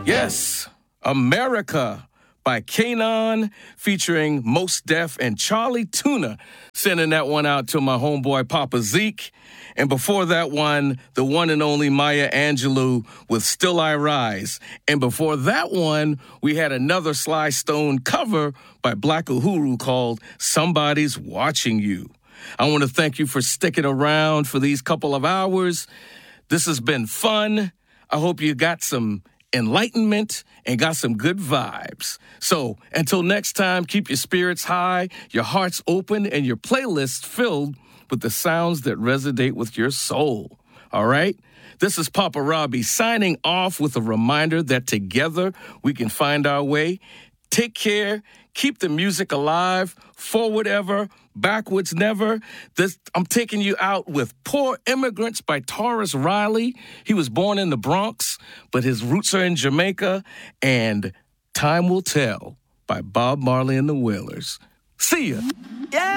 Yes, America by Kanon featuring Mos Def and Charlie Tuna. Sending that one out to my homeboy Papa Zeke. And before that one, the one and only Maya Angelou with Still I Rise. And before that one, we had another Sly Stone cover by Black Uhuru called Somebody's Watching You. I want to thank you for sticking around for these couple of hours. This has been fun. I hope you got some enlightenment and got some good vibes. So until next time, keep your spirits high, your hearts open, and your playlists filled with the sounds that resonate with your soul. All right? This is Papa Robbie signing off with a reminder that together we can find our way. Take care. Keep the music alive. Forward ever, backwards never. I'm taking you out with Poor Immigrants by Taurus Riley. He was born in the Bronx, but his roots are in Jamaica. And Time Will Tell by Bob Marley and the Wailers. See ya. Yeah.